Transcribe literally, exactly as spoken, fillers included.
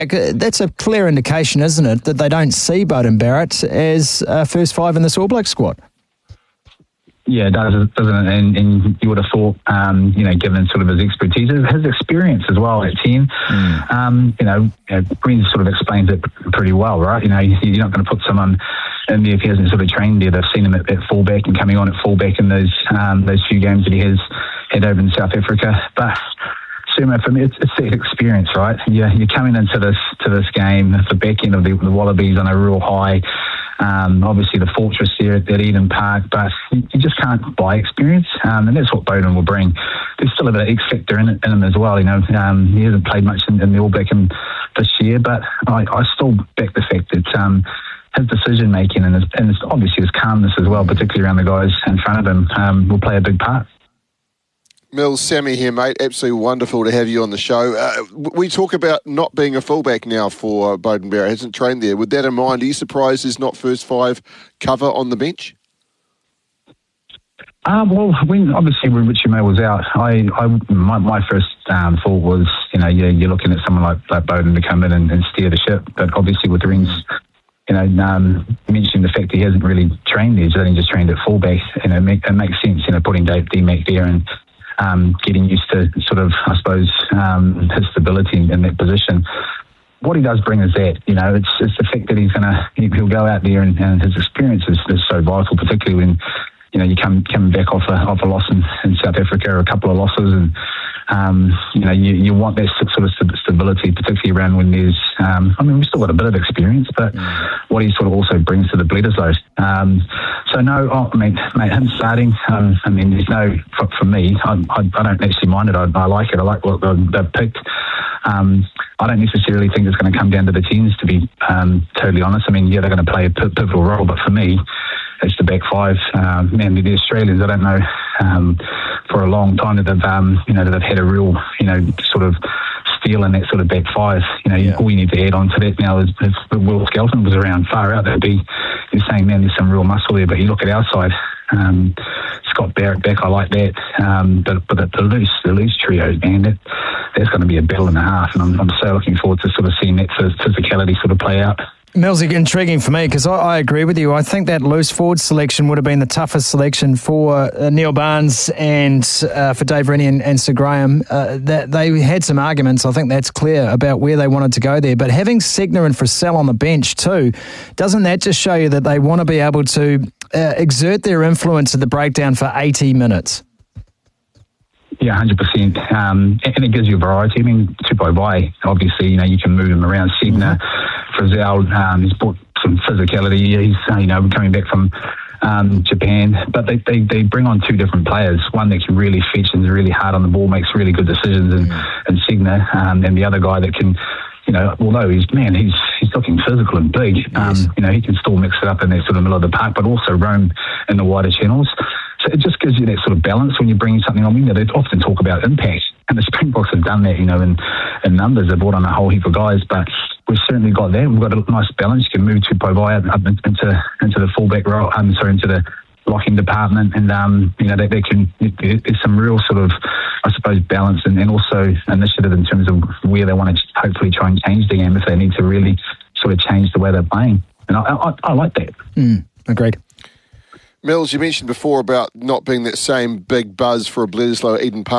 that's a clear indication, isn't it, that they don't see Beauden Barrett as uh, first five in this All Black squad? Yeah, it does, doesn't it? And, and you would have thought, um, you know, given sort of his expertise, his experience as well at ten, mm. um, you know, you know, Breen sort of explains it pretty well, right? You know, you're not going to put someone in there if he hasn't sort of trained there. They've seen him at, at fullback and coming on at fullback in those um, those few games that he has had over in South Africa. But Sumo, for me, it's, it's that experience, right? Yeah, you're coming into this to this game at the back end of the, the Wallabies on a real high. Um, obviously, the fortress there at, at Eden Park, but you, you just can't buy experience, um, and that's what Beauden will bring. There's still a bit of X factor in, it, in him as well. You know, um, he hasn't played much in, in the All Black in this year, but I, I still back the fact that um, his decision making and, his, and his, obviously his calmness as well, particularly around the guys in front of him, um, will play a big part. Mills, Sammy here, mate. Absolutely wonderful to have you on the show. Uh, we talk about not being a fullback now for uh, Beauden Barrett. Hasn't trained there. With that in mind, are you surprised there's not first five cover on the bench? Uh, well, when obviously when Richie May was out, I, I my, my first um, thought was, you know, you're, you're looking at someone like, like Beauden to come in and, and steer the ship. But obviously with the rings, you know, um, mentioning the fact that he hasn't really trained there, he's only just trained at fullback, you know, make, it makes sense, you know, putting Dave D-Mac there and Um, getting used to sort of, I suppose, um, his stability in, in that position. What he does bring is that, you know, it's, it's the fact that he's going to, he'll go out there and, and his experience is, is so vital, particularly when, you know, you come coming back off a, off a loss in, in South Africa or a couple of losses and, um, you know, you, you want that sort of stability, particularly around when there's, um, I mean, we've still got a bit of experience, but mm. what he sort of also brings to the Bledisloe. Um, so no, oh, I mean, mate, him starting, um, I mean, there's no, for, for me, I, I, I don't actually mind it. I, I like it. I like what they've picked. Um, I don't necessarily think it's going to come down to the tens, to be um, totally honest. I mean, yeah, they're going to play a pivotal role, but for me, it's the back five. Uh, man, the Australians, I don't know, um, for a long time that they've, um, you know, that they've had a real, you know, sort of steal in that sort of back five. You know, yeah. all you need to add on to that now is if Will Skelton was around far out, that'd be, you're saying, man, there's some real muscle there. But you look at our side, um, Scott Barrett back, I like that. Um, but but the, the loose, the loose trio, man, that, that's going to be a battle and a half. And I'm, I'm so looking forward to sort of seeing that physicality sort of play out. Millsy, intriguing for me because I, I agree with you. I think that loose forward selection would have been the toughest selection for uh, Neil Barnes and uh, for Dave Rennie and, and Sir Graham. Uh, that they had some arguments, I think that's clear, about where they wanted to go there. But having Segner and Frissell on the bench too, doesn't that just show you that they want to be able to uh, exert their influence at the breakdown for eighty minutes? Yeah, one hundred percent. Um, and it gives you variety. I mean, Tupou Vai, obviously, you know, you can move him around. Segner, Frissell, um, he's brought some physicality. He's, you know, coming back from um, Japan. But they, they, they bring on two different players. One that can really fetch and is really hard on the ball, makes really good decisions, and, and Segner, um, and the other guy that can, you know, although he's, man, he's he's looking physical and big, um, yes. you know, he can still mix it up in that sort of middle of the park, but also roam in the wider channels. So it just gives you that sort of balance when you're bringing something on. You know, they often talk about impact, and the Springboks have done that, you know, in, in numbers. They've brought on a whole heap of guys, but we've certainly got that. We've got a nice balance. You can move Tupou Vai up, up into into the fullback role, um, sorry, into the locking department, and um, you know, they, they can. There's some real sort of, I suppose, balance and, and also initiative in terms of where they want to hopefully try and change the game if they need to really sort of change the way they're playing. And I, I, I like that. Mm, agreed. Mills, you mentioned before about not being that same big buzz for a Bledisloe Eden Park.